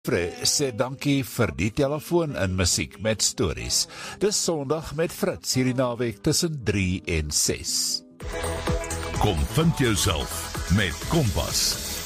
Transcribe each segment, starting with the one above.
Fred sê dankie vir die telefoon en musiek met stories. Dis Sondag met Fritz hierdie naweek tussen 3 en 6. Kom vind jouself met Kompas.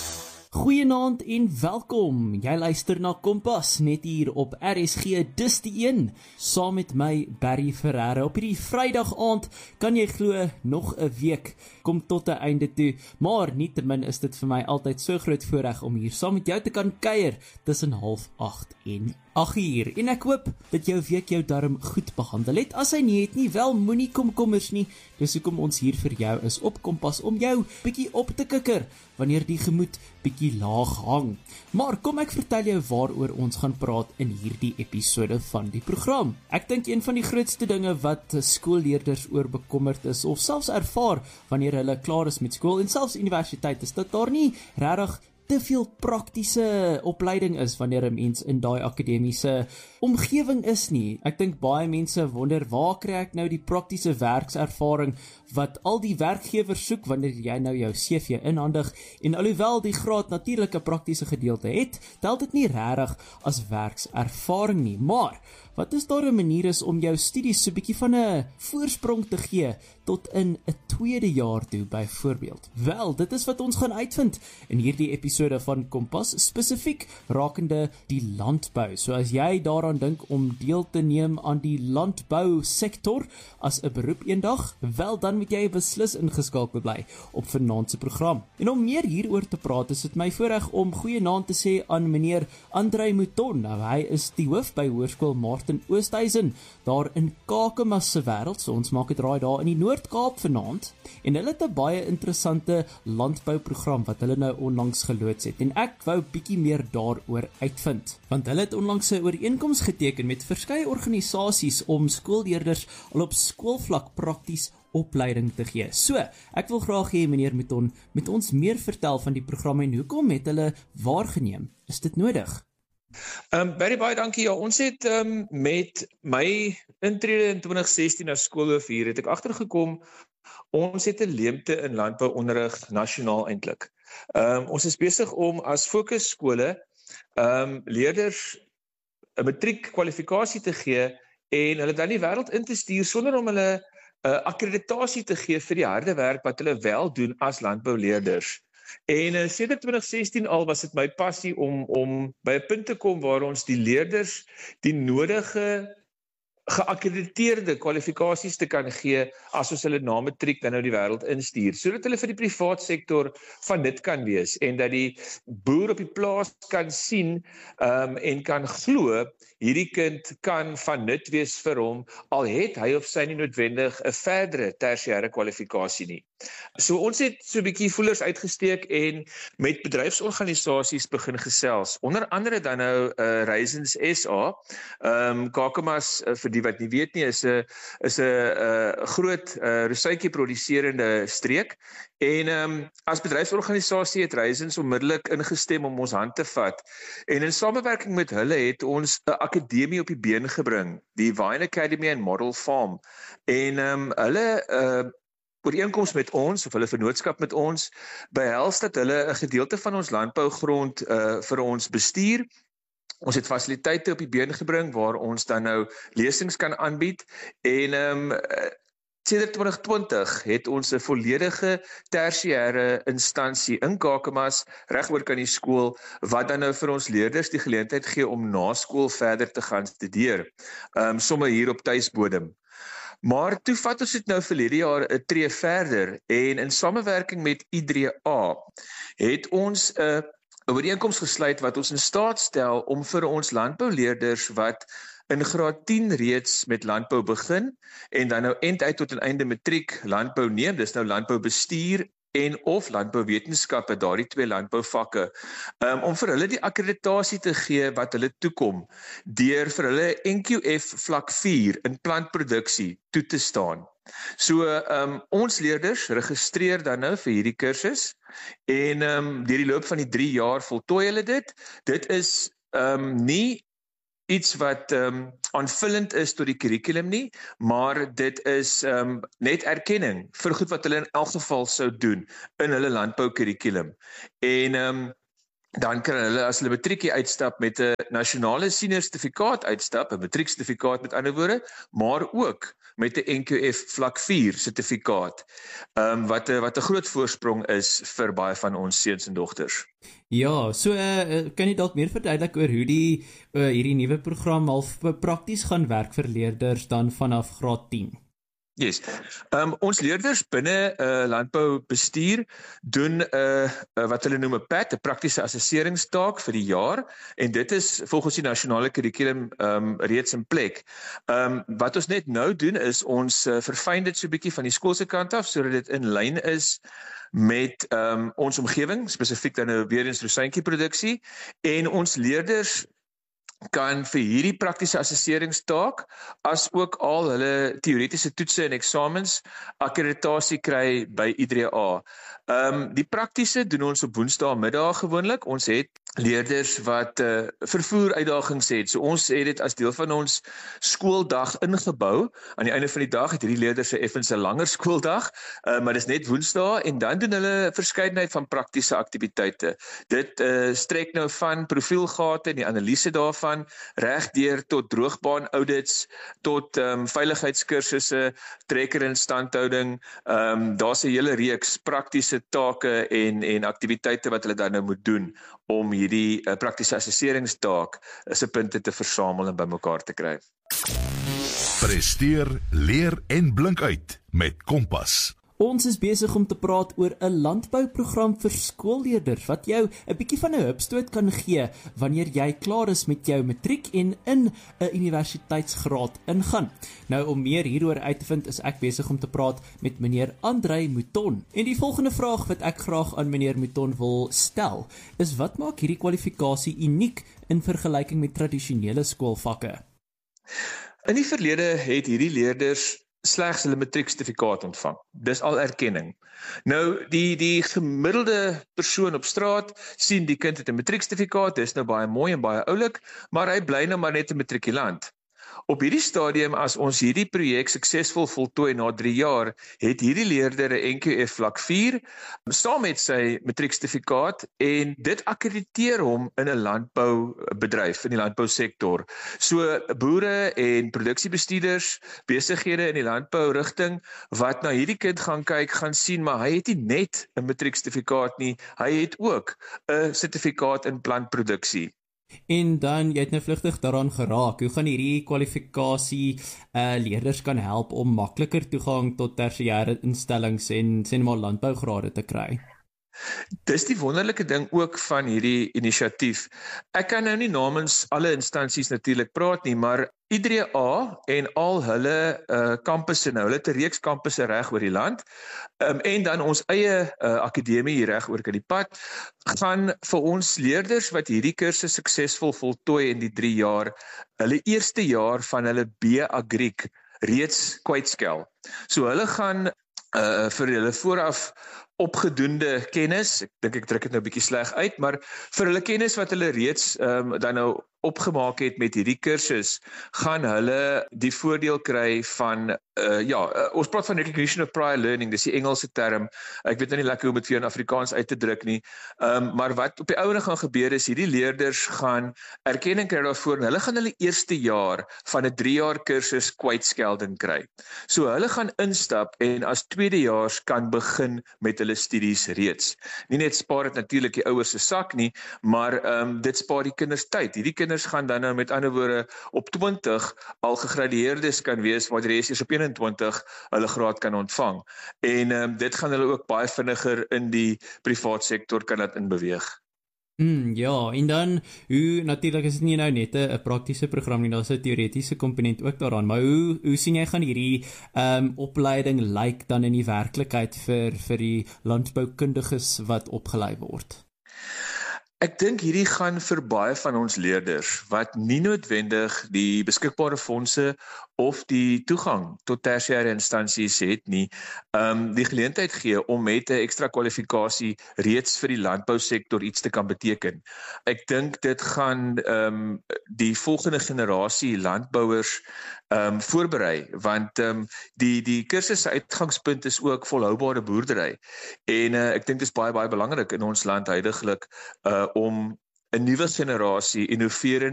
Goeienaand en welkom. Jy luister na Kompas net hier op RSG dis die een, saam met my Barry Ferreira. Op hierdie Vrydag aand kan jy glo nog 'n week kom tot 'n einde toe, maar nietemin is dit vir my altyd so groot voorreg om hier saam met jou te kan kuier tussen 7:30 en 8:00. En ek hoop dat jou week jou darm goed behandel het. As hy nie het nie, wel moenie komkommers nie. Dis hoekom ons hier vir jou is op Kompas om jou bietjie op te kikker wanneer die gemoed bietjie laag hang. Maar kom ek vertel jou waaroor ons gaan praat in hierdie episode van die program. Ek dink een van die grootste dinge wat skoolleerders oor bekommerd is of selfs ervaar wanneer hulle klaar is met skool en selfs universiteit is dat daar nie regtig te veel praktiese opleiding is wanneer 'n mens in daai akademiese omgewing is nie. Ek dink baie mense wonder, waar kry ek nou die praktiese werkservaring wat al die werkgewers soek wanneer jy nou jou CV inhandig, en alhoewel die graad natuurlik 'n praktiese gedeelte het, tel dit nie regtig as werkservaring nie. Maar wat is daar 'n manier is om jou studies so 'n bietjie van 'n voorsprong te gee tot in 'n tweede jaar toe byvoorbeeld? Wel, dit is wat ons gaan uitvind in hierdie episode van Kompas, spesifiek rakende die landbou. So as jy daaraan dink om deel te neem aan die landbou sektor as 'n beroep eendag, wel dan moet jy beslis ingeskakel bly op vanaand se program. En om meer hieroor te praat, is dit my voorreg om goeienaand te sê aan meneer Andrei Mouton. Nou, hy is die hoof by Hoërskool Martin Oosthuizen, daar in Kakamas se wêreld, so ons maak 'n draai daar in die Noord-Kaap vanaand, en hulle het 'n baie interessante landbouprogram wat hulle nou onlangs geloods het, en ek wou bietjie meer daaroor uitvind, want hulle het onlangs 'n ooreenkoms geteken met verskeie organisasies om skoolleerders al op skoolvlak prakties opleiding te gee. So, ek wil graag hê meneer Mouton met ons meer vertel van die program en hoekom het hulle waargeneem? Is dit nodig? Baie dankie. Ja, ons het met my intrede in 2016 as skoolhoof hier, het ek agtergekom, ons het 'n leemte in landbouonderrig nasionaal eintlik. Ons is besig om as fokusskole leerders 'n matriek kwalifikasie te gee en hulle dan die wêreld in te stuur sonder om hulle akkreditasie te gee vir die harde werk wat hulle wel doen as landbouleerders. En sedert 2016 al was dit my passie om by 'n punt te kom waar ons die leerders die nodige geakkrediteerde kwalifikasies te kan gee as ons hulle na matriek dan nou die wêreld instuur, sodat hulle vir die privaat sektor van dit kan wees en dat die boer op die plaas kan sien en kan glo hierdie kind kan van nut wees vir hom, al het hy of sy nie noodwendig 'n verdere tersiêre kwalifikasie nie. So ons het so 'n bietjie voelers uitgesteek en met bedryfsorganisasies begin gesels. Onder andere dan nou Raisins SA, Kakamas, vir die wat nie weet nie, is 'n groot rosuitjie produserende streek. En as bedryfsorganisasie het Raisins onmiddellik ingestem om ons hand te vat. En in samewerking met hulle het ons 'n akademie op die been gebring, die Vine Academy and Model Farm. En hulle ooreenkoms met ons, of hulle vennootskap met ons, behels dat hulle 'n gedeelte van ons landbougrond vir ons bestuur. Ons het fasiliteite op die been gebring waar ons dan nou lesings kan aanbied. En sedert 2020 het ons 'n volledige tersiêre instansie in Kakamas, regoor kan die skool, wat dan nou vir ons leerders die geleentheid gee om na skool verder te gaan studeer, sommer hier op tuisbodem. Maar toe vat ons dit nou verlede jaar 'n tree verder, en in samewerking met I3A het ons 'n ooreenkoms gesluit wat ons in staat stel om vir ons landbouleerders wat in graad 10 reeds met landbou begin en dan nou uit tot 'n einde matriek landbou neem, dis nou landboubestuur en of landbouwetenskappe, daardie twee landbouvakke, om vir hulle die akkreditasie te gee wat hulle toekom, deur vir hulle NQF vlak 4 in plantproduksie toe te staan. So ons leerders registreer dan nou vir hierdie kursus en deur die loop van die 3 jaar voltooi hulle dit. Dit is nie iets wat aanvullend is tot die curriculum nie, maar dit is net erkenning vir goed wat hulle in elk geval sou doen in hulle landbou curriculum. En dan kan hulle as hulle matriekie uitstap met 'n nasionale senior sertifikaat uitstap, 'n matrieksertifikaat met ander woorde, maar ook met 'n NQF vlak 4 sertifikaat, wat 'n groot voorsprong is vir baie van ons seuns en dogters. Ja, so kan jy dalk meer verduidelik oor hoe hierdie nuwe program half prakties gaan werk vir leerders dan vanaf graad 10? Yes. Ons leerders binne landboubestuur doen wat hulle noem 'n PAT, 'n praktiese assesseringstaak vir die jaar, en dit is volgens die nasionale kurrikulum reeds in plek. Wat ons net nou doen is ons verfyn dit so 'n bietjie van die skool se kant af sodat dit in lyn is met ons omgewing, spesifiek dan nou weer eens rosientjie produksie, en ons leerders kan vir hierdie praktiese assesseringstaak as ook al hulle teoretiese toetse en eksamens akkreditasie kry by I3A. Die praktiese doen ons op woensdaagmiddag gewoonlik. Ons het leerders wat vervoer uitdagings het. So ons het dit as deel van ons skooldag ingebou. Aan die einde van die dag het hierdie leerders 'n effens 'n langer skooldag, maar dis net woensdae, en dan doen hulle 'n verskeidenheid van praktiese aktiwiteite. Dit strek nou van profielgate en die analise daarvan reg deur tot droogbaan audits, tot veiligheidskursusse, trekkerinstandhouding. Daar's 'n hele reeks praktiese take en aktiwiteite wat hulle dan nou moet doen om hierdie praktiese assesseringstaak se punte te versamel en bymekaar te kry. Presteer, leer en blink uit met Kompas. Ons is besig om te praat oor 'n landbouprogram vir skoolleerders wat jou 'n bietjie van 'n hupstoot kan gee wanneer jy klaar is met jou matriek en in 'n universiteitsgraad ingaan. Nou, om meer hieroor uit te vind, is ek besig om te praat met meneer Andrei Mouton. En die volgende vraag wat ek graag aan meneer Mouton wil stel, is wat maak hierdie kwalifikasie uniek in vergelyking met tradisionele skoolvakke? In die verlede het hierdie leerders slegs hulle matrieksertifikaat ontvang. Dis al erkenning. Nou, die gemiddelde persoon op straat sien die kind het 'n matrieksertifikaat, dis nou baie mooi en baie oulik, maar hy bly nou maar net 'n matrikulant. Op hierdie stadium, as ons hierdie projek suksesvol voltooi na 3 jaar, het hierdie leerder 'n NQF vlak 4 saam met sy matrieksertifikaat, en dit akkrediteer hom in 'n landboubedryf, in die landbousektor. So boere en produksiebestuurders, besighede in die landbourigting wat na hierdie kind gaan kyk, gaan sien, maar hy het nie net 'n matrieksertifikaat nie, hy het ook 'n sertifikaat in plantproduksie. En dan, jy het nou vlugtig daaraan geraak, hoe gaan hierdie kwalifikasie leerders kan help om makliker toegang tot tersiêre instellings en sê maar landbougrade te kry? Dis die wonderlike ding ook van hierdie inisiatief. Ek kan nou nie namens alle instansies natuurlik praat nie, maar I3A en al hulle kampusse nou, hulle het 'n reeks kampusse reg oor die land, en dan ons eie akademie hier reg oor kan die pad, gaan vir ons leerders wat hierdie kursus suksesvol voltooi in die 3 jaar, hulle eerste jaar van hulle B-Agriek reeds kwytskel. So hulle gaan vir hulle vooraf opgedoende kennis, ek dink ek druk dit nou 'n bietjie sleg uit, maar vir hulle kennis wat hulle reeds dan nou opgemaak het met hierdie kursus, gaan hulle die voordeel kry van ons praat van recognition of prior learning, dis die Engelse term. Ek weet nou nie lekker hoe om dit vir in Afrikaans uit te druk nie, maar wat op die ouene gaan gebeur is, hierdie leerders gaan erkenning kry daarvoor, en hulle gaan hulle eerste jaar van 'n 3 jaar kursus kwytskelding kry. So hulle gaan instap en as tweedejaars kan begin met hulle studies reeds. Nie net spaar dit natuurlik die ouers se sak nie, maar dit spaar die kinders tyd. Hierdie kinders gaan dan nou met ander woorde op 20 al gegradueerdes kan wees, maar die res is op 21 hulle graad kan ontvang. En dit gaan hulle ook baie vinniger in die privaat sektor kan dit inbeweeg. Ja, en dan, natuurlik is dit nie nou net 'n praktiese program nie, daar's 'n teoretiese komponent ook daaraan, maar hoe sien jy gaan hierdie opleiding lyk dan in die werklikheid vir die landboukundiges wat opgelei word? Ek dink hierdie gaan vir baie van ons leerders wat nie noodwendig die beskikbare fondse of die toegang tot tersiêre instansies het nie, die geleentheid gee om met 'n ekstra kwalifikasie reeds vir die landbousektor iets te kan beteken. Ek dink dit gaan die volgende generasie landbouers voorberei, want die kursus se uitgangspunt is ook volhoubare boerdery. En ek dink dit is baie belangrik in ons land huidigelik om 'n nuwe generasie innoverende